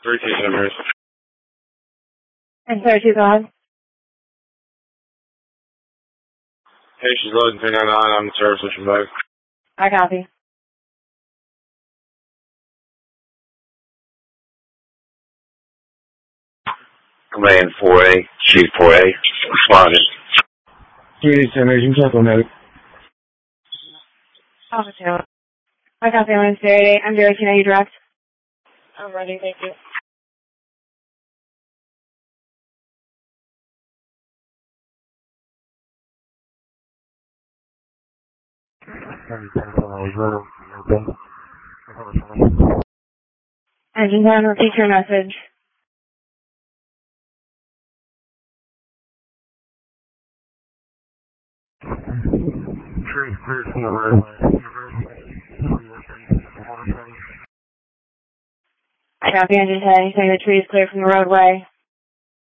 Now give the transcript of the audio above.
3 2 numbers. And 32, go ahead. Hey, she's loading 399 on the service station back. I copy. Command 4A, Chief 4A, responded. 3 2 emergency sample note. Officer Taylor. I copy. I'm in Stereo 8. I'm directing you direct. I'm ready, thank you. Engine 10, repeat your message. I copy, Engine 10. Saying the tree is clear from the roadway.